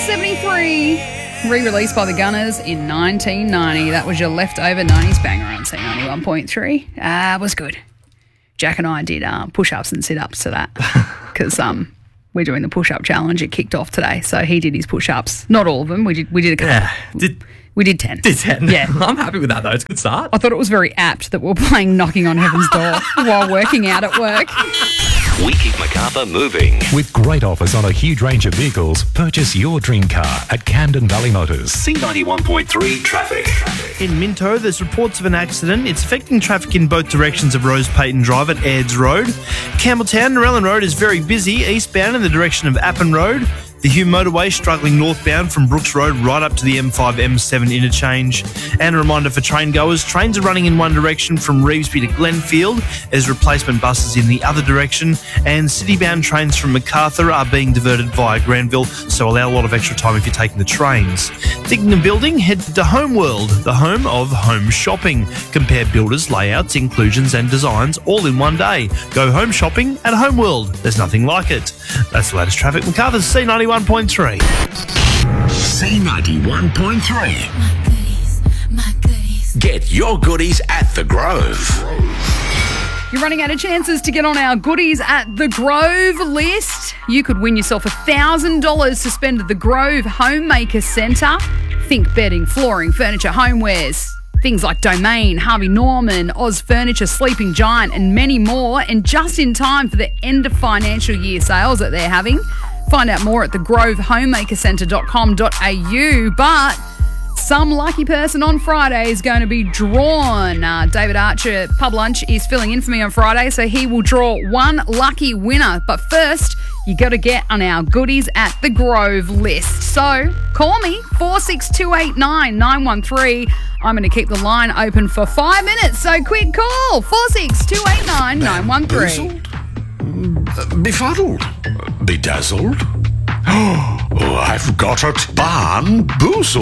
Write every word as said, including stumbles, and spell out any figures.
seventy-three, re-released by the Gunners in nineteen ninety. That was your leftover nineties banger on C ninety-one point three. Ah, uh, was good. Jack and I did uh, push-ups and sit-ups to that because um, we're doing the push-up challenge. It kicked off today, so he did his push-ups. Not all of them. We did. We did a couple. Yeah, did we did ten. Did ten. Yeah, I'm happy with that though. It's a good start. I thought it was very apt that we were playing Knocking on Heaven's Door while working out at work. We keep Macarthur moving. With great offers on a huge range of vehicles, purchase your dream car at Camden Valley Motors. C ninety-one point three traffic. In Minto, there's reports of an accident. It's affecting traffic in both directions of Rose Peyton Drive at Aids Road. Campbelltown, Narellan Road is very busy, eastbound in the direction of Appin Road. The Hume Motorway struggling northbound from Brooks Road right up to the M five M seven interchange. And a reminder for train goers, trains are running in one direction from Revesby to Glenfield as replacement buses in the other direction. And city-bound trains from Macarthur are being diverted via Granville, so allow a lot of extra time if you're taking the trains. Thinking of building? Head to Homeworld, the home of home shopping. Compare builders, layouts, inclusions and designs all in one day. Go home shopping at Homeworld. There's nothing like it. That's the latest traffic. Macarthur's C ninety-one point three. C ninety-one point three. My goodies, my goodies. Get your goodies at The Grove. You're running out of chances to get on our goodies at The Grove list. You could win yourself one thousand dollars to spend at The Grove Homemaker Centre. Think bedding, flooring, furniture, homewares. Things like Domain, Harvey Norman, Oz Furniture, Sleeping Giant and many more. And just in time for the end of financial year sales that they're having. Find out more at the grove homemaker centre dot com dot a u. But some lucky person on Friday is going to be drawn. Uh, David Archer, Pub Lunch, is filling in for me on Friday, so he will draw one lucky winner. But first, you got to get on our goodies at The Grove list. So call me, four six two eight nine nine one three. I'm going to keep the line open for five minutes, so quick call, four six two eight nine nine one three. Befuddled? Bedazzled? Oh, I've got it. Barn-boozled.